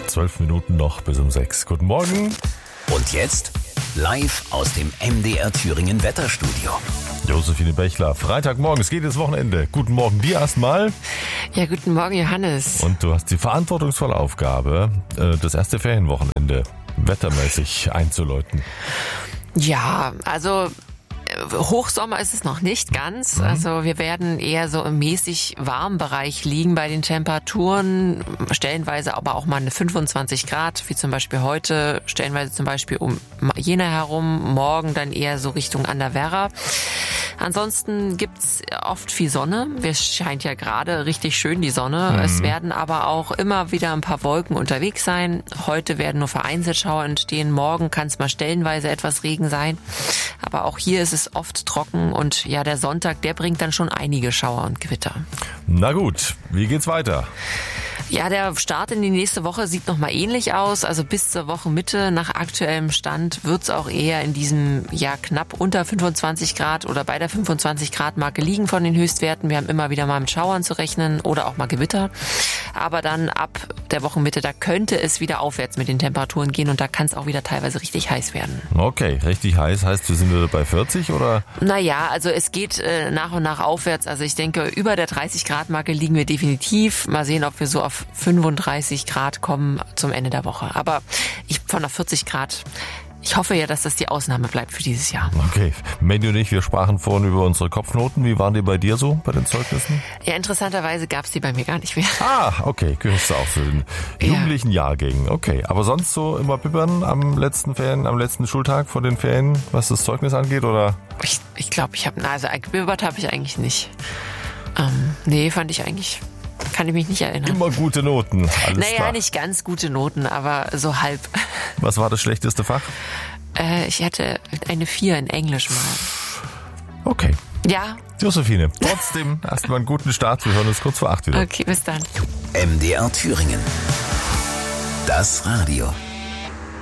12 Minuten noch bis um 6. Guten Morgen. Und jetzt live aus dem MDR Thüringen Wetterstudio. Josephine Bechler, Freitagmorgen, es geht ins Wochenende. Guten Morgen dir erstmal. Ja, guten Morgen, Johannes. Und du hast die verantwortungsvolle Aufgabe, das erste Ferienwochenende wettermäßig einzuläuten. Ja, also Hochsommer ist es noch nicht ganz. Also wir werden eher so im mäßig warmen Bereich liegen bei den Temperaturen. Stellenweise aber auch mal eine 25 Grad, wie zum Beispiel heute. Stellenweise zum Beispiel um Jena herum. Morgen dann eher so Richtung an der Werra. Ansonsten gibt's oft viel Sonne. Es scheint ja gerade richtig schön die Sonne. Es werden aber auch immer wieder ein paar Wolken unterwegs sein. Heute werden nur vereinzelt Schauer entstehen. Morgen kann es mal stellenweise etwas Regen sein. Aber auch hier ist es oft trocken und ja, der Sonntag, der bringt dann schon einige Schauer und Gewitter. Na gut, wie geht's weiter? Ja, der Start in die nächste Woche sieht nochmal ähnlich aus. Also bis zur Wochenmitte nach aktuellem Stand wird's auch eher in diesem, ja, knapp unter 25 Grad oder bei der 25 Grad Marke liegen von den Höchstwerten. Wir haben immer wieder mal mit Schauern zu rechnen oder auch mal Gewitter. Aber dann ab der Wochenmitte, da könnte es wieder aufwärts mit den Temperaturen gehen und da kann es auch wieder teilweise richtig heiß werden. Okay, richtig heiß heißt, wir sind wieder bei 40 oder? Naja, also es geht nach und nach aufwärts. Also ich denke, über der 30 Grad Marke liegen wir definitiv. Mal sehen, ob wir so auf 35 Grad kommen zum Ende der Woche. Aber von der 40 Grad, ich hoffe ja, dass das die Ausnahme bleibt für dieses Jahr. Okay, Mandy und ich, wir sprachen vorhin über unsere Kopfnoten. Wie waren die bei dir so bei den Zeugnissen? Ja, interessanterweise gab's die bei mir gar nicht mehr. Ah, okay, gehörst du auch zu den jugendlichen Jahrgängen. Okay, aber sonst so immer bibbern am letzten Schultag vor den Ferien, was das Zeugnis angeht, oder? Ich glaube, also gebibbert habe ich eigentlich nicht. Nee, fand ich eigentlich... Kann ich mich nicht erinnern. Immer gute Noten, alles naja, klar. Nicht ganz gute Noten, aber so halb. Was war das schlechteste Fach? Ich hatte eine 4 in Englisch mal. Okay. Ja. Josephine, trotzdem erstmal einen guten Start. Wir hören uns kurz vor 8 wieder. Okay, bis dann. MDR Thüringen. Das Radio.